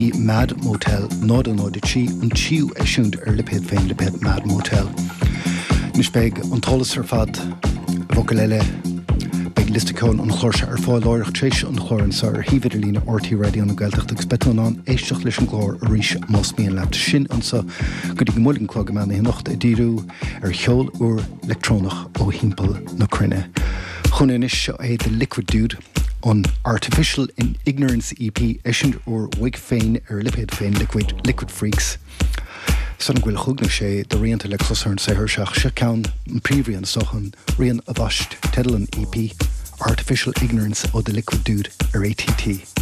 Mad Motel nád an náid tí an tíú éisiúnt lipéad féin lipéad Mad Motel. Nis beag an tolas fad bhocail eile beag listicón an chláirse fáil láireach tréis an chláirann sa híomhaidir lína RT Radio na Gaeltacht agus betan an éisteach leis an glár a rís más míon leat sin ansa go dtí go muilin clog am na nocht a díú cheol úr electrónach ó hímpel na crunne. Chun inis seo é The Liquid Dude on Artificial Ignorance EP éisiúnt úr wig féin lipéad féin Liquid Freaks. Son gwil chugna sé de rianta le closarn séhir seach se ceann an príomhíon sochan rion a bhaist Tedlan EP Artificial Ignorance ó The Liquid Dude ATT.